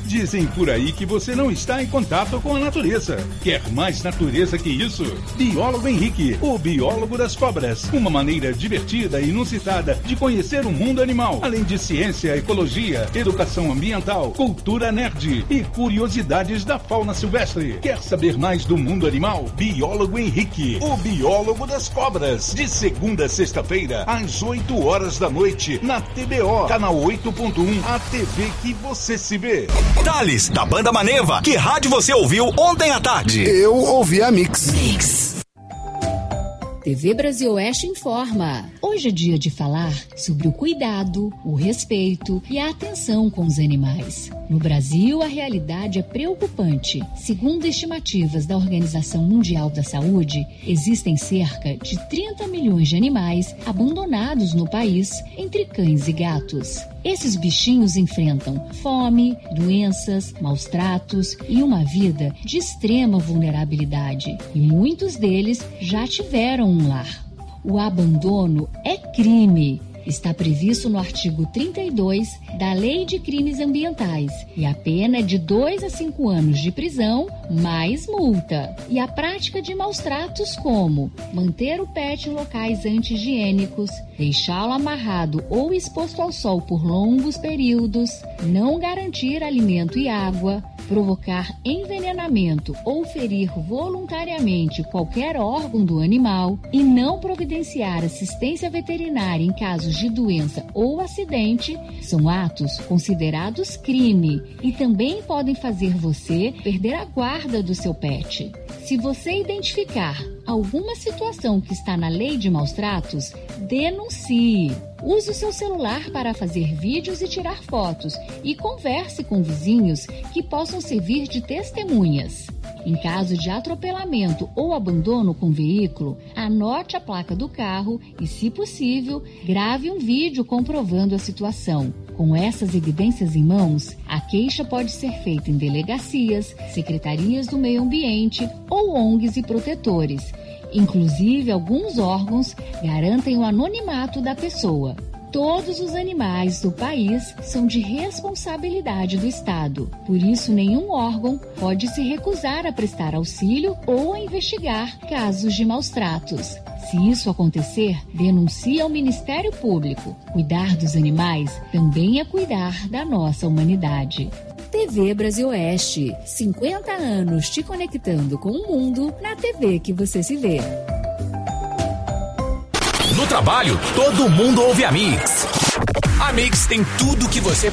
Dizem por aí que você não está em contato com a natureza. Quer mais natureza que isso? Biólogo Henrique, o biólogo das cobras. Uma maneira divertida e inusitada de conhecer o mundo animal. Além de ciência, ecologia, educação ambiental, cultura nerd e curiosidades da fauna silvestre. Quer saber mais do mundo animal? Biólogo Henrique, o biólogo das cobras. De segunda a sexta-feira, às 8 horas da noite, na TBO, canal 8.1, a TV que você se vê. Thales, da banda Maneva, que rádio você ouviu ontem à tarde? Eu ouvi a Mix. TV Brasil Oeste informa. Hoje é dia de falar sobre o cuidado, o respeito e a atenção com os animais. No Brasil, a realidade é preocupante. Segundo estimativas da Organização Mundial da Saúde, existem cerca de 30 milhões de animais abandonados no país, entre cães e gatos. Esses bichinhos enfrentam fome, doenças, maus tratos e uma vida de extrema vulnerabilidade. E muitos deles já tiveram um lar. O abandono é crime. Está previsto no artigo 32 da Lei de Crimes Ambientais e a pena é de 2 a 5 anos de prisão mais multa. E a prática de maus tratos como manter o pet em locais anti-higiênicos, deixá-lo amarrado ou exposto ao sol por longos períodos, não garantir alimento e água, provocar envenenamento ou ferir voluntariamente qualquer órgão do animal e não providenciar assistência veterinária em casos de doença ou acidente, são atos considerados crime e também podem fazer você perder a guarda do seu pet. Se você identificar alguma situação que está na lei de maus tratos, denuncie. Use o seu celular para fazer vídeos e tirar fotos e converse com vizinhos que possam servir de testemunhas. Em caso de atropelamento ou abandono com veículo, anote a placa do carro e, se possível, grave um vídeo comprovando a situação. Com essas evidências em mãos, a queixa pode ser feita em delegacias, secretarias do meio ambiente ou ONGs e protetores. Inclusive, alguns órgãos garantem o anonimato da pessoa. Todos os animais do país são de responsabilidade do Estado. Por isso, nenhum órgão pode se recusar a prestar auxílio ou a investigar casos de maus tratos. Se isso acontecer, denuncie ao Ministério Público. Cuidar dos animais também é cuidar da nossa humanidade. TV Brasil Oeste, 50 anos te conectando com o mundo na TV que você se vê. No trabalho, todo mundo ouve a Mix. A Mix tem tudo que você